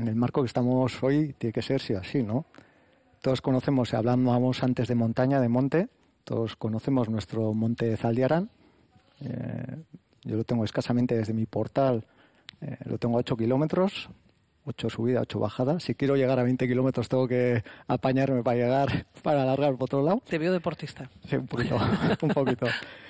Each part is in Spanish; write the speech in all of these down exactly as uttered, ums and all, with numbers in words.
en el marco que estamos hoy tiene que ser sí o así, ¿no? Todos conocemos, hablábamos antes de montaña, de monte, todos conocemos nuestro monte Zaldiaran. Eh, yo lo tengo escasamente desde mi portal, eh, lo tengo a ocho kilómetros, ocho subidas, ocho bajadas. Si quiero llegar a veinte kilómetros tengo que apañarme para llegar, para alargar por otro lado. Te veo deportista. Sí, un poquito, un poquito.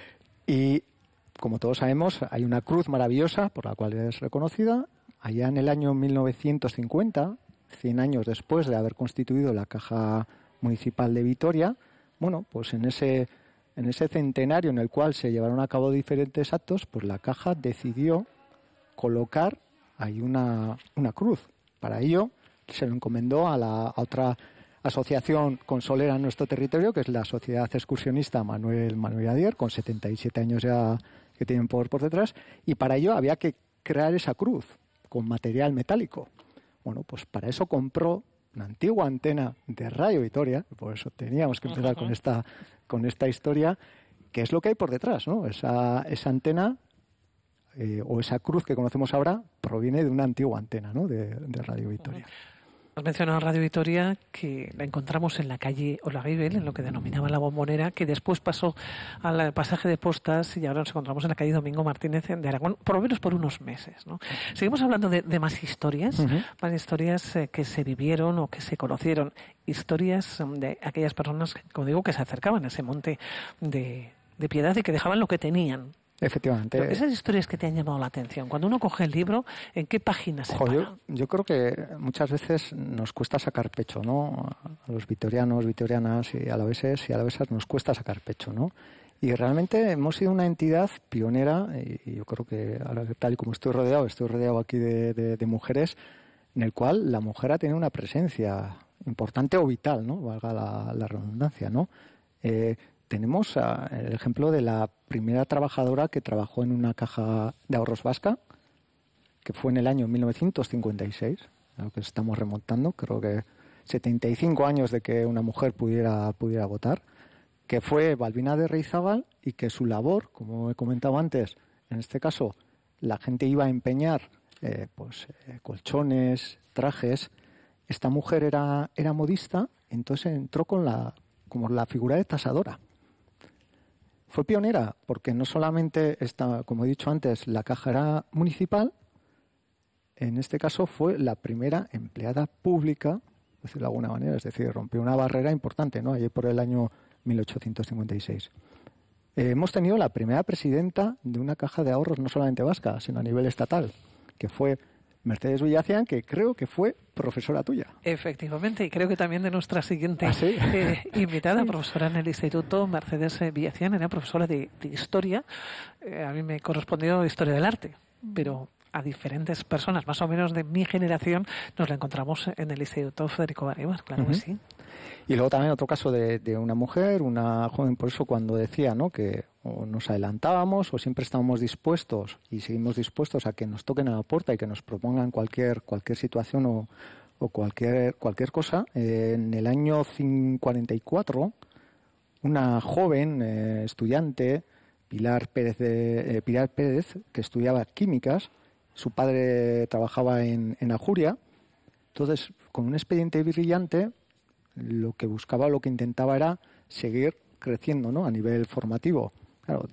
Y como todos sabemos, hay una cruz maravillosa por la cual es reconocida. Allá en el año mil novecientos cincuenta, cien años después de haber constituido la Caja Municipal de Vitoria, bueno, pues en ese, en ese centenario en el cual se llevaron a cabo diferentes actos, pues la Caja decidió colocar ahí una, una cruz. Para ello se lo encomendó a la a otra asociación consolera en nuestro territorio, que es la Sociedad Excursionista Manuel Manuel Adier, con setenta y siete años ya que tienen por, por detrás, y para ello había que crear esa cruz con material metálico. Bueno, pues para eso compró una antigua antena de Radio Vitoria, por eso teníamos que empezar con esta, con esta historia, que es lo que hay por detrás, ¿no? Esa, esa antena eh, o esa cruz que conocemos ahora proviene de una antigua antena, ¿no? de, de Radio Vitoria. Has mencionado Radio Vitoria, que la encontramos en la calle Olaguibel, en lo que denominaba la Bombonera, que después pasó al pasaje de Postas y ahora nos encontramos en la calle Domingo Martínez de Aragón, por lo menos por unos meses, ¿no? Seguimos hablando de, de más historias, uh-huh. más historias eh, que se vivieron o que se conocieron, historias de aquellas personas, como digo, que se acercaban a ese monte de, de Piedad y que dejaban lo que tenían. Efectivamente. Pero esas historias que te han llamado la atención, cuando uno coge el libro, ¿en qué páginas se Ojo, para? Yo, yo creo que muchas veces nos cuesta sacar pecho, ¿no? A los vitorianos, vitorianas y alaveses y alavesas nos cuesta sacar pecho, ¿no? Y realmente hemos sido una entidad pionera, y yo creo que ahora tal y como estoy rodeado, estoy rodeado aquí de, de, de mujeres, en el cual la mujer ha tenido una presencia importante o vital, ¿no? Valga la, la redundancia, ¿no? Eh, Tenemos uh, el ejemplo de la primera trabajadora que trabajó en una caja de ahorros vasca, que fue en el año mil novecientos cincuenta y seis, a lo que estamos remontando, creo que setenta y cinco años de que una mujer pudiera, pudiera votar, que fue Balbina de Reizábal, y que su labor, como he comentado antes, en este caso la gente iba a empeñar eh, pues, eh, colchones, trajes. Esta mujer era, era modista, entonces entró con la, como la figura de tasadora. Fue pionera porque no solamente, está, como he dicho antes, la caja era municipal, en este caso fue la primera empleada pública, por decirlo de alguna manera, es decir, rompió una barrera importante, ¿no? Allí por el año mil ochocientos cincuenta y seis. Eh, hemos tenido la primera presidenta de una caja de ahorros, no solamente vasca, sino a nivel estatal, que fue Mercedes Villacián, que creo que fue profesora tuya. Efectivamente, y creo que también de nuestra siguiente ¿Ah, sí? eh, invitada, profesora en el instituto, Mercedes Villacián, era profesora de, de historia. Eh, a mí me correspondió historia del arte, pero a diferentes personas, más o menos de mi generación, nos la encontramos en el Instituto Federico Garibay, claro uh-huh. que sí. Y luego también otro caso de, de una mujer, una joven, por eso cuando decía, ¿no?, que o nos adelantábamos o siempre estábamos dispuestos y seguimos dispuestos a que nos toquen a la puerta y que nos propongan cualquier cualquier situación o, o cualquier cualquier cosa. Eh, en el año cuarenta y cuatro, una joven eh, estudiante, Pilar Pérez, de, eh, Pilar Pérez, que estudiaba químicas, su padre trabajaba en, en Ajuria, entonces con un expediente brillante lo que buscaba, lo que intentaba era seguir creciendo, ¿no?, a nivel formativo. Claro,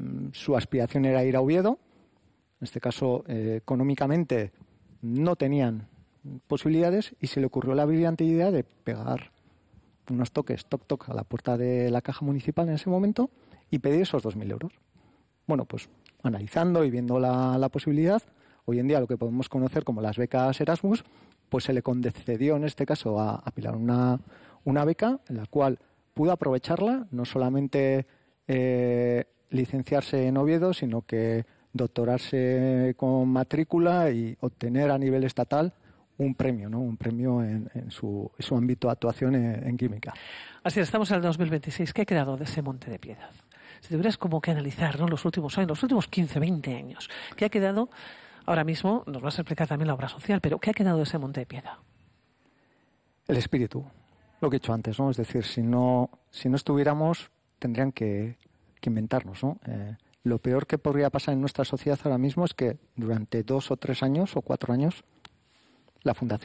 su aspiración era ir a Oviedo. En este caso, eh, económicamente no tenían posibilidades y se le ocurrió la brillante idea de pegar unos toques, toc toc, a la puerta de la caja municipal en ese momento y pedir esos dos mil euros. Bueno, pues analizando y viendo la, la posibilidad, hoy en día lo que podemos conocer como las becas Erasmus, pues se le concedió en este caso a, a Pilar una, una beca en la cual pudo aprovecharla, no solamente eh, licenciarse en Oviedo, sino que doctorarse con matrícula y obtener a nivel estatal un premio, ¿no? Un premio en, en, su, en su ámbito de actuación en, en química. Así es, estamos en el dos mil veintiséis. ¿Qué ha quedado de ese Monte de Piedad? Si tuvieras como que analizar, ¿no?, los últimos años, los últimos quince, veinte años, ¿qué ha quedado? Ahora mismo nos vas a explicar también la obra social, pero ¿qué ha quedado de ese Monte de Piedad? El espíritu, lo que he dicho antes, ¿no? Es decir, si no, si no estuviéramos, tendrían que, que inventarnos, ¿no? Eh, lo peor que podría pasar en nuestra sociedad ahora mismo es que durante dos o tres años o cuatro años la fundación